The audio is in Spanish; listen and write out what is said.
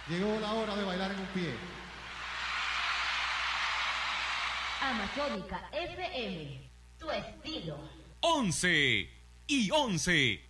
Llegó la hora de bailar en un pie. Amazónica FM, tu estilo. 11 y 11.